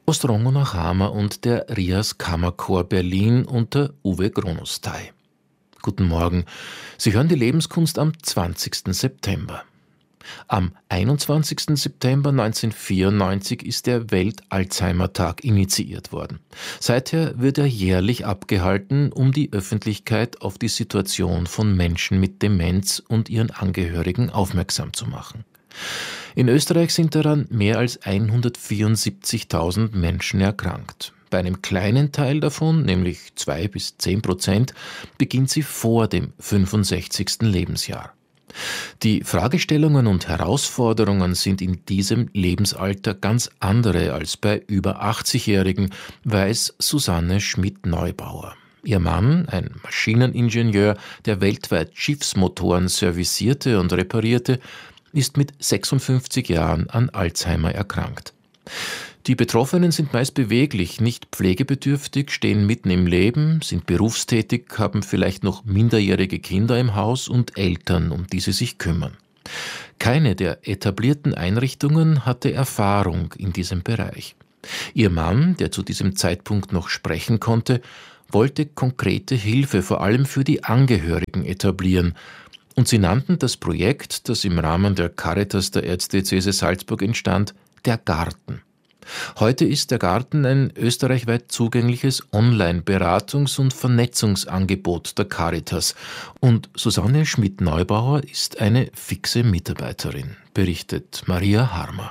Ostrongo Nachama und der Rias Kammerchor Berlin unter Uwe Gronostay. Guten Morgen. Sie hören die Lebenskunst am 20. September. Am 21. September 1994 ist der Welt-Alzheimer-Tag initiiert worden. Seither wird er jährlich abgehalten, um die Öffentlichkeit auf die Situation von Menschen mit Demenz und ihren Angehörigen aufmerksam zu machen. In Österreich sind daran mehr als 174.000 Menschen erkrankt. Bei einem kleinen Teil davon, nämlich 2-10%, beginnt sie vor dem 65. Lebensjahr. Die Fragestellungen und Herausforderungen sind in diesem Lebensalter ganz andere als bei über 80-Jährigen, weiß Susanne Schmidt-Neubauer. Ihr Mann, ein Maschineningenieur, der weltweit Schiffsmotoren servicierte und reparierte, ist mit 56 Jahren an Alzheimer erkrankt. Die Betroffenen sind meist beweglich, nicht pflegebedürftig, stehen mitten im Leben, sind berufstätig, haben vielleicht noch minderjährige Kinder im Haus und Eltern, um die sie sich kümmern. Keine der etablierten Einrichtungen hatte Erfahrung in diesem Bereich. Ihr Mann, der zu diesem Zeitpunkt noch sprechen konnte, wollte konkrete Hilfe vor allem für die Angehörigen etablieren. Und sie nannten das Projekt, das im Rahmen der Caritas der Erzdiözese Salzburg entstand, der Garten. Heute ist der Garten ein österreichweit zugängliches Online-Beratungs- und Vernetzungsangebot der Caritas. Und Susanne Schmidt-Neubauer ist eine fixe Mitarbeiterin, berichtet Maria Harmer.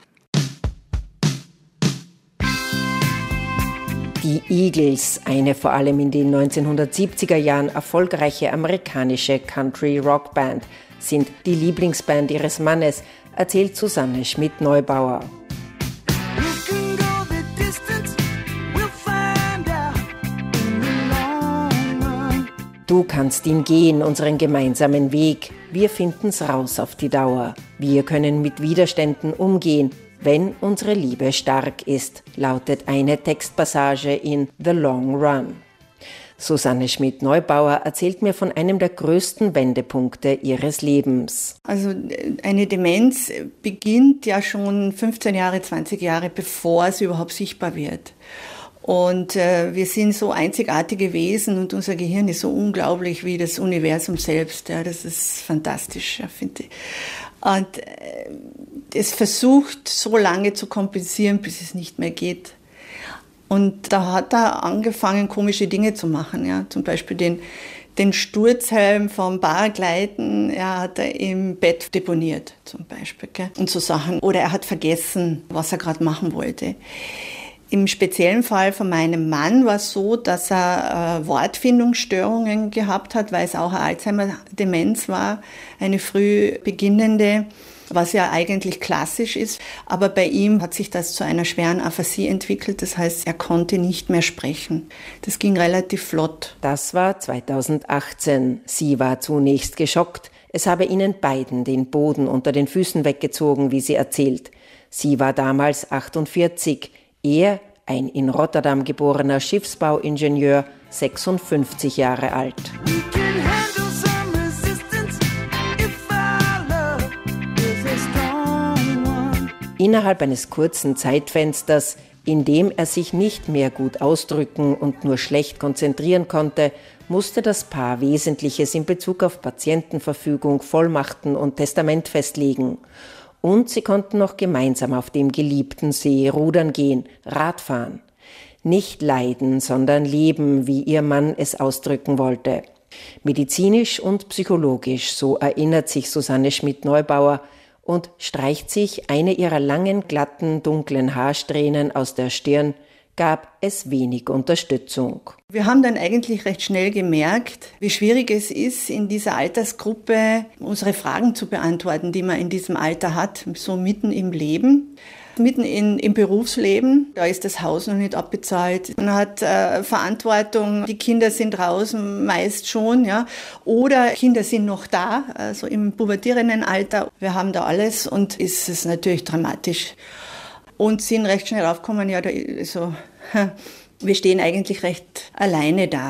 Die Eagles, eine vor allem in den 1970er Jahren erfolgreiche amerikanische Country-Rock-Band, sind die Lieblingsband ihres Mannes, erzählt Susanne Schmidt-Neubauer. Du kannst ihn gehen, unseren gemeinsamen Weg. Wir finden's raus auf die Dauer. Wir können mit Widerständen umgehen, wenn unsere Liebe stark ist, lautet eine Textpassage in The Long Run. Susanne Schmidt-Neubauer erzählt mir von einem der größten Wendepunkte ihres Lebens. Also eine Demenz beginnt ja schon 15 Jahre, 20 Jahre, bevor sie überhaupt sichtbar wird. Und wir sind so einzigartige Wesen und unser Gehirn ist so unglaublich wie das Universum selbst. Ja, das ist fantastisch, ja, finde ich. Und es versucht so lange zu kompensieren, bis es nicht mehr geht. Und da hat er angefangen, komische Dinge zu machen. Ja, zum Beispiel den Sturzhelm vom Bargleiten, hat er im Bett deponiert, zum Beispiel. Gell? Und so Sachen. Oder er hat vergessen, was er gerade machen wollte. Im speziellen Fall von meinem Mann war es so, dass er Wortfindungsstörungen gehabt hat, weil es auch eine Alzheimer-Demenz war, eine früh beginnende, was ja eigentlich klassisch ist. Aber bei ihm hat sich das zu einer schweren Aphasie entwickelt. Das heißt, er konnte nicht mehr sprechen. Das ging relativ flott. Das war 2018. Sie war zunächst geschockt. Es habe ihnen beiden den Boden unter den Füßen weggezogen, wie sie erzählt. Sie war damals 48. Er, ein in Rotterdam geborener Schiffsbauingenieur, 56 Jahre alt. Innerhalb eines kurzen Zeitfensters, in dem er sich nicht mehr gut ausdrücken und nur schlecht konzentrieren konnte, musste das Paar Wesentliches in Bezug auf Patientenverfügung, Vollmachten und Testament festlegen. Und sie konnten noch gemeinsam auf dem geliebten See rudern gehen, Radfahren. Nicht leiden, sondern leben, wie ihr Mann es ausdrücken wollte. Medizinisch und psychologisch, so erinnert sich Susanne Schmidt-Neubauer und streicht sich eine ihrer langen, glatten, dunklen Haarsträhnen aus der Stirn, gab es wenig Unterstützung. Wir haben dann eigentlich recht schnell gemerkt, wie schwierig es ist, in dieser Altersgruppe unsere Fragen zu beantworten, die man in diesem Alter hat, so mitten im Leben. Mitten im Berufsleben, da ist das Haus noch nicht abbezahlt. Man hat Verantwortung, die Kinder sind draußen, meist schon, ja. Oder Kinder sind noch da, also im pubertierenden Alter. Wir haben da alles und ist es natürlich dramatisch. Und sind recht schnell aufgekommen, wir stehen eigentlich recht alleine da.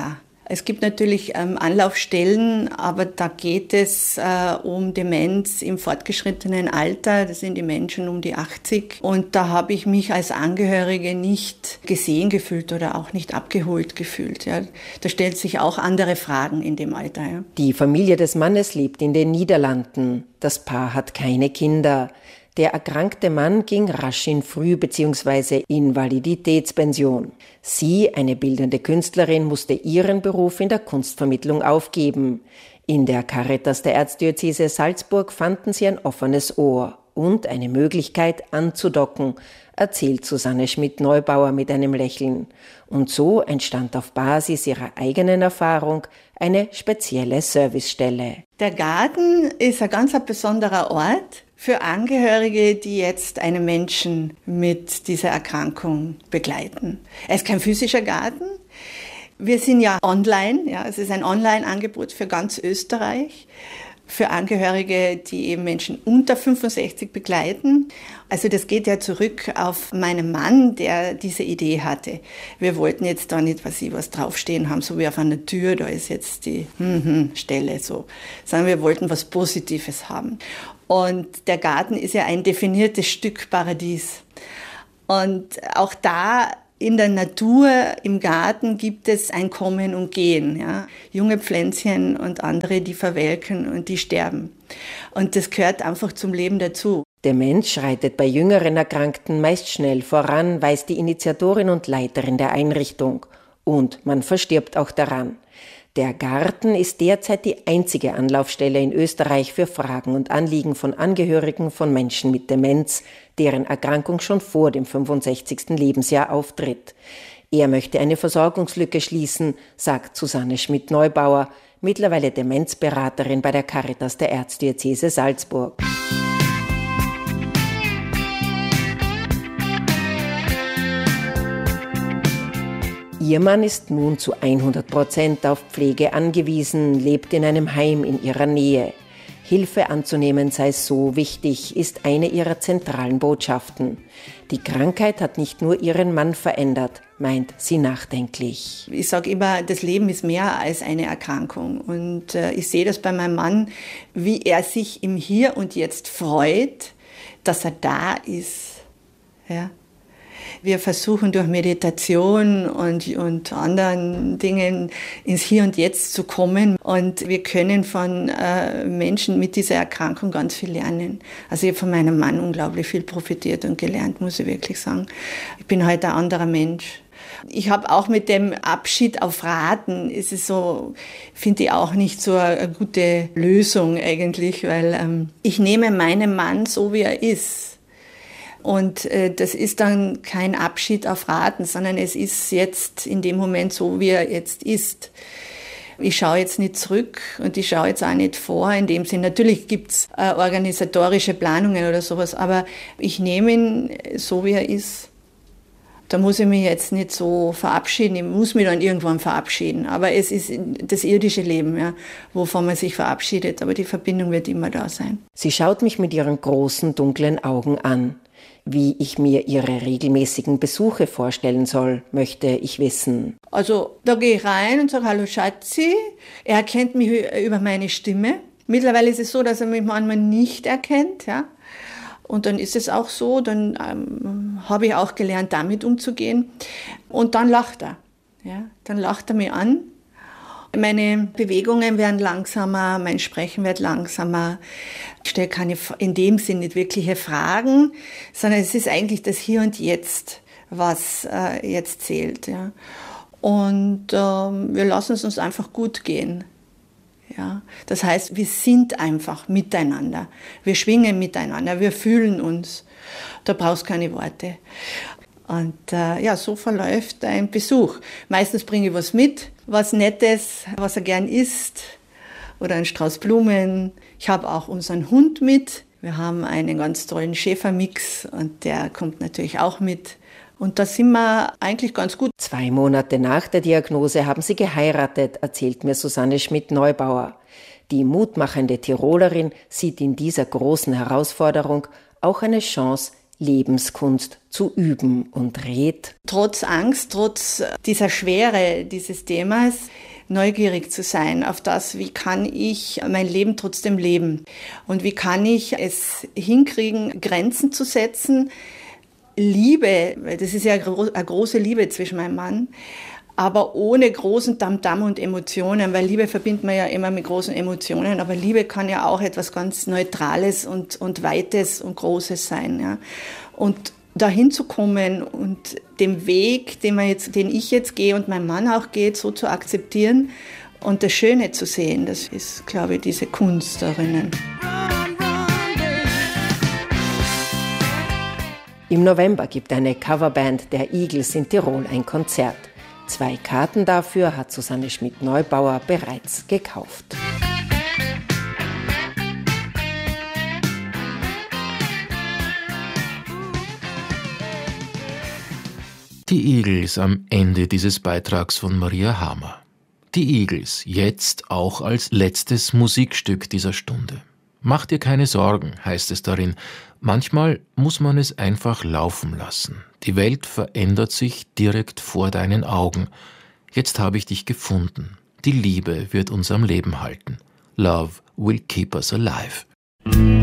Es gibt natürlich Anlaufstellen, aber da geht es um Demenz im fortgeschrittenen Alter. Das sind die Menschen um die 80. Und da habe ich mich als Angehörige nicht gesehen gefühlt oder auch nicht abgeholt gefühlt. Ja. Da stellt sich auch andere Fragen in dem Alter. Ja. Die Familie des Mannes lebt in den Niederlanden. Das Paar hat keine Kinder. Der erkrankte Mann ging rasch in Früh- bzw. Invaliditätspension. Sie, eine bildende Künstlerin, musste ihren Beruf in der Kunstvermittlung aufgeben. In der Caritas der Erzdiözese Salzburg fanden sie ein offenes Ohr und eine Möglichkeit anzudocken, erzählt Susanne Schmidt-Neubauer mit einem Lächeln. Und so entstand auf Basis ihrer eigenen Erfahrung eine spezielle Servicestelle. Der Garten ist ein ganz besonderer Ort für Angehörige, die jetzt einen Menschen mit dieser Erkrankung begleiten. Er ist kein physischer Garten. Wir sind ja online, ja, es ist ein Online-Angebot für ganz Österreich, für Angehörige, die eben Menschen unter 65 begleiten. Also das geht ja zurück auf meinen Mann, der diese Idee hatte. Wir wollten jetzt da nicht, was draufstehen haben, so wie auf einer Tür, da ist jetzt die Stelle so, sondern wir wollten was Positives haben. Und der Garten ist ja ein definiertes Stück Paradies. Und auch da in der Natur, im Garten gibt es ein Kommen und Gehen. Ja? Junge Pflänzchen und andere, die verwelken und die sterben. Und das gehört einfach zum Leben dazu. Der Mensch schreitet bei jüngeren Erkrankten meist schnell voran, weiß die Initiatorin und Leiterin der Einrichtung. Und man verstirbt auch daran. Der Garten ist derzeit die einzige Anlaufstelle in Österreich für Fragen und Anliegen von Angehörigen von Menschen mit Demenz, deren Erkrankung schon vor dem 65. Lebensjahr auftritt. Er möchte eine Versorgungslücke schließen, sagt Susanne Schmidt-Neubauer, mittlerweile Demenzberaterin bei der Caritas der Erzdiözese Salzburg. Ihr Mann ist nun zu 100% auf Pflege angewiesen, lebt in einem Heim in ihrer Nähe. Hilfe anzunehmen sei so wichtig, ist eine ihrer zentralen Botschaften. Die Krankheit hat nicht nur ihren Mann verändert, meint sie nachdenklich. Ich sage immer, das Leben ist mehr als eine Erkrankung. Und ich sehe das bei meinem Mann, wie er sich im Hier und Jetzt freut, dass er da ist. Ja. Wir versuchen durch Meditation und anderen Dingen ins Hier und Jetzt zu kommen. Und wir können von Menschen mit dieser Erkrankung ganz viel lernen. Also ich habe von meinem Mann unglaublich viel profitiert und gelernt, muss ich wirklich sagen. Ich bin heute ein anderer Mensch. Ich habe auch mit dem Abschied auf Raten, ist es so, finde ich auch nicht so eine gute Lösung eigentlich, weil ich nehme meinen Mann so, wie er ist. Und das ist dann kein Abschied auf Raten, sondern es ist jetzt in dem Moment so, wie er jetzt ist. Ich schaue jetzt nicht zurück und ich schaue jetzt auch nicht vor. In dem Sinn, natürlich gibt's organisatorische Planungen oder sowas, aber ich nehme ihn so, wie er ist. Da muss ich mich jetzt nicht so verabschieden. Ich muss mich dann irgendwann verabschieden. Aber es ist das irdische Leben, ja, wovon man sich verabschiedet. Aber die Verbindung wird immer da sein. Sie schaut mich mit ihren großen, dunklen Augen an. Wie ich mir ihre regelmäßigen Besuche vorstellen soll, möchte ich wissen. Also da gehe ich rein und sage, hallo Schatzi. Er erkennt mich über meine Stimme. Mittlerweile ist es so, dass er mich manchmal nicht erkennt. Ja. Und dann ist es auch so, dann habe ich auch gelernt, damit umzugehen. Und dann lacht er. Ja. Dann lacht er mich an. Meine Bewegungen werden langsamer, mein Sprechen wird langsamer. Ich stelle keine, in dem Sinn nicht wirkliche Fragen, sondern es ist eigentlich das Hier und Jetzt, was jetzt zählt. Ja. Und wir lassen es uns einfach gut gehen. Ja. Das heißt, wir sind einfach miteinander. Wir schwingen miteinander, wir fühlen uns. Da brauchst du keine Worte. Und so verläuft ein Besuch. Meistens bringe ich was mit, was Nettes, was er gern isst, oder einen Strauß Blumen. Ich habe auch unseren Hund mit. Wir haben einen ganz tollen Schäfermix und der kommt natürlich auch mit. Und da sind wir eigentlich ganz gut. 2 Monate nach der Diagnose haben sie geheiratet, erzählt mir Susanne Schmidt-Neubauer. Die mutmachende Tirolerin sieht in dieser großen Herausforderung auch eine Chance, Lebenskunst zu üben und rät: Trotz Angst, trotz dieser Schwere dieses Themas, neugierig zu sein auf das, wie kann ich mein Leben trotzdem leben und wie kann ich es hinkriegen, Grenzen zu setzen. Liebe, weil das ist ja eine große Liebe zwischen meinem Mann, aber ohne großen Tamtam und Emotionen, weil Liebe verbindet man ja immer mit großen Emotionen, aber Liebe kann ja auch etwas ganz Neutrales und Weites und Großes sein. Ja. Und dahin zu kommen und den Weg, den ich jetzt gehe und mein Mann auch geht, so zu akzeptieren und das Schöne zu sehen, das ist, glaube ich, diese Kunst darin. Im November gibt eine Coverband der Eagles in Tirol ein Konzert. 2 Karten dafür hat Susanne Schmidt-Neubauer bereits gekauft. Die Eagles am Ende dieses Beitrags von Maria Hamer. Die Eagles, jetzt auch als letztes Musikstück dieser Stunde. Mach dir keine Sorgen, heißt es darin. Manchmal muss man es einfach laufen lassen. Die Welt verändert sich direkt vor deinen Augen. Jetzt habe ich dich gefunden. Die Liebe wird uns am Leben halten. Love will keep us alive.